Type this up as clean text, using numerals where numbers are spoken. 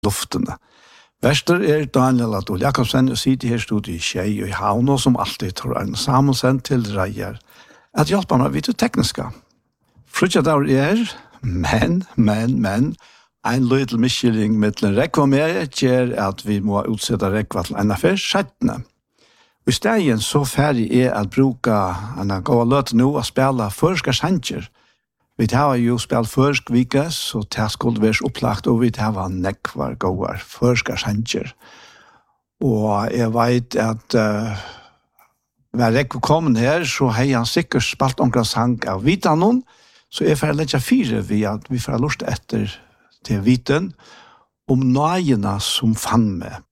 luftene. Vester Daniel Adol Jakobsen, og sitter her stod i Tjej og i Havn, og som alltid tror en sammensendt til Reier, at hjelper meg vidt tekniska. Frutja der men, en lydel miskylling mittlen rekva med gjør at vi må utsette rekva til en affær sjettene. I stegen så ferdig at bruka en gåa løte nå å spela førska sanger. Vi har jo spelt førsk vikas, så det skulle være opplagt, og vi har nekvar gåar førska sanger. Og jeg vet at når jeg kom her, så har han sikkert spalt omkring sang av Vitanon, så jeg får lette fire ved at vi får lust etter til Viten om nøyene som fann meg